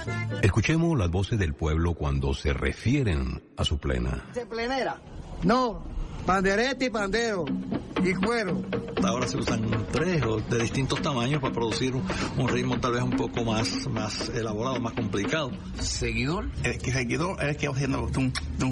Escuchemos las voces del pueblo cuando se refieren a su plena. ¿De plenera? No, pandereta y pandero y cuero. Ahora se usan 3 o de distintos tamaños para producir un ritmo tal vez un poco más elaborado, más complicado. ¿Seguidor? El seguidor es el que va haciendo tum, tum,